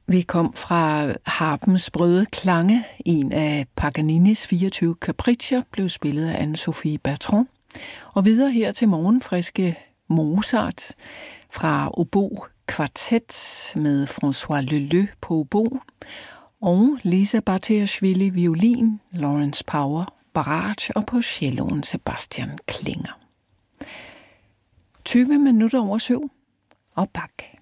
Vi kom fra harpens sprøde klange. En af Paganinis 24 capriccier blev spillet af Anne-Sophie Bertrand. Og videre her til morgenfriske Mozart fra obo kvartet med François Leleux på obo og Lisa Bartashvili violin, Lawrence Power barrage og på celloen Sebastian Klinger. 7:20 og bak.